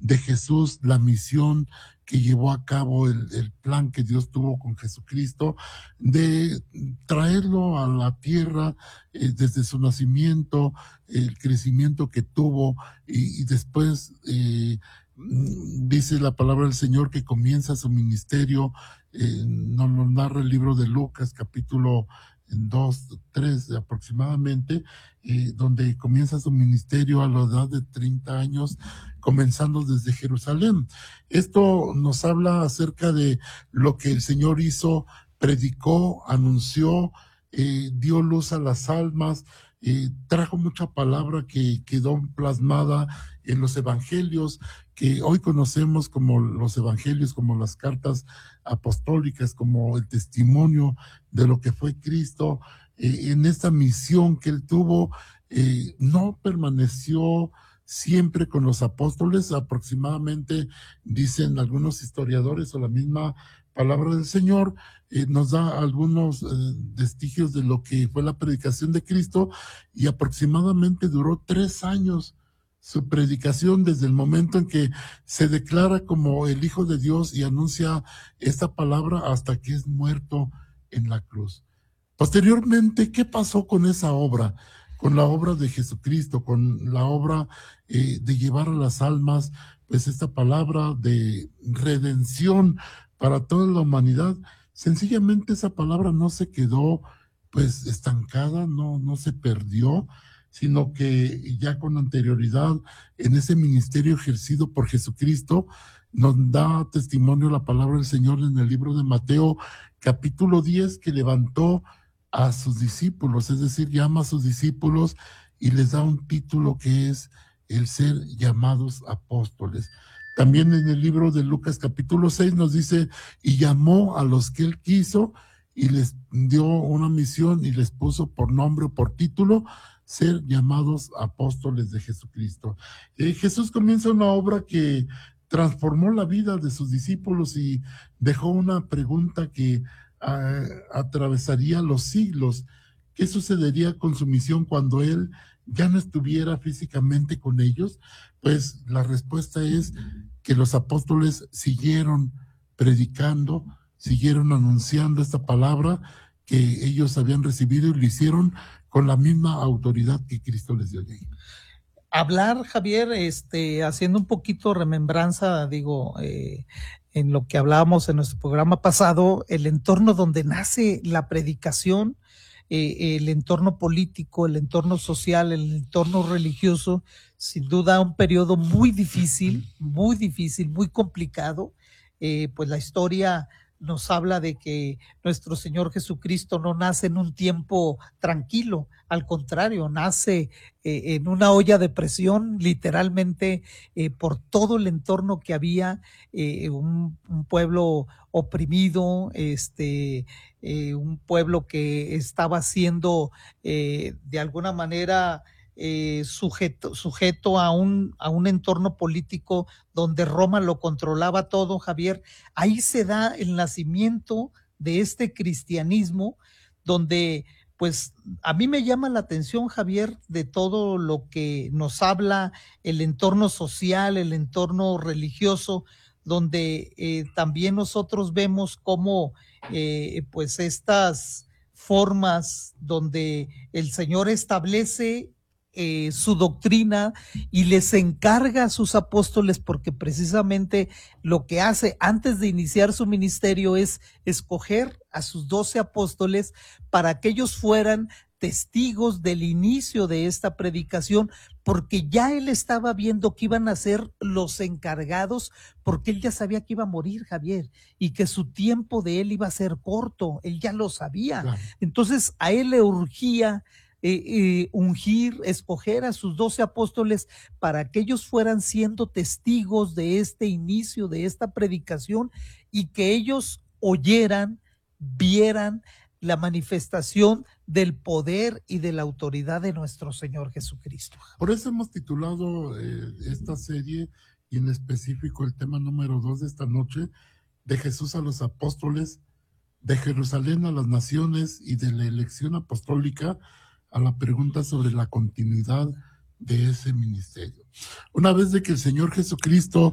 de Jesús, la misión que llevó a cabo, el plan que Dios tuvo con Jesucristo, de traerlo a la tierra desde su nacimiento, el crecimiento que tuvo y después dice la palabra del Señor que comienza su ministerio, nos lo narra el libro de Lucas, capítulo 2, 3 aproximadamente, donde comienza su ministerio a la edad de 30 años, comenzando desde Jerusalén. Esto nos habla acerca de lo que el Señor hizo, predicó, anunció, dio luz a las almas, trajo mucha palabra que quedó plasmada en los evangelios, que hoy conocemos como los evangelios, como las cartas apostólicas, como el testimonio de lo que fue Cristo. En esta misión que él tuvo, no permaneció siempre con los apóstoles, aproximadamente, dicen algunos historiadores o la misma palabra del Señor, nos da algunos vestigios de lo que fue la predicación de Cristo, y aproximadamente duró 3 años su predicación, desde el momento en que se declara como el Hijo de Dios y anuncia esta palabra hasta que es muerto en la cruz. Posteriormente, ¿qué pasó con esa obra? Con la obra de Jesucristo, con la obra de llevar a las almas, pues esta palabra de redención para toda la humanidad. Sencillamente esa palabra no se quedó pues estancada, no se perdió, sino que ya con anterioridad en ese ministerio ejercido por Jesucristo, nos da testimonio la palabra del Señor en el libro de Mateo, capítulo 10, que levantó a sus discípulos, es decir, llama a sus discípulos y les da un título que es el ser llamados apóstoles. También en el libro de Lucas capítulo 6 nos dice, y llamó a los que él quiso y les dio una misión y les puso por nombre o por título ser llamados apóstoles de Jesucristo. Jesús comienza una obra que transformó la vida de sus discípulos y dejó una pregunta que atravesaría los siglos. ¿Qué sucedería con su misión cuando él ya no estuviera físicamente con ellos? Pues la respuesta es que los apóstoles siguieron predicando, siguieron anunciando esta palabra que ellos habían recibido y lo hicieron con la misma autoridad que Cristo les dio allí. Hablar, Javier, haciendo un poquito remembranza, en lo que hablábamos en nuestro programa pasado, el entorno donde nace la predicación, el entorno político, el entorno social, el entorno religioso, sin duda un periodo muy difícil, muy complicado. Pues la historia nos habla de que nuestro Señor Jesucristo no nace en un tiempo tranquilo, al contrario, nace en una olla de presión, literalmente, por todo el entorno que había, un pueblo oprimido, un pueblo que estaba siendo de alguna manera sujeto a un entorno político donde Roma lo controlaba todo, Javier. Ahí se da el nacimiento de este cristianismo, donde pues a mí me llama la atención, Javier, de todo lo que nos habla el entorno social, el entorno religioso, donde también nosotros vemos cómo pues estas formas donde el Señor establece su doctrina y les encarga a sus apóstoles, porque precisamente lo que hace antes de iniciar su ministerio es escoger a sus 12 apóstoles para que ellos fueran testigos del inicio de esta predicación, porque ya él estaba viendo que iban a ser los encargados, porque él ya sabía que iba a morir, Javier, y que su tiempo de él iba a ser corto, él ya lo sabía. Claro. Entonces a él le urgía ungir, escoger a sus 12 apóstoles para que ellos fueran siendo testigos de este inicio, de esta predicación, y que ellos oyeran, vieran la manifestación del poder y de la autoridad de nuestro Señor Jesucristo. Por eso hemos titulado esta serie, y en específico el tema número 2 de esta noche, de Jesús a los apóstoles, de Jerusalén a las naciones y de la elección apostólica a la pregunta sobre la continuidad de ese ministerio. Una vez de que el Señor Jesucristo